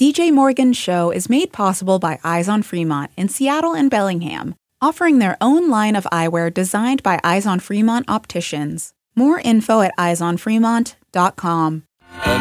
DJ Morgan's show is made possible by Eyes on Fremont in Seattle and Bellingham, offering their own line of eyewear designed by Eyes on Fremont opticians. More info at eyesonfremont.com.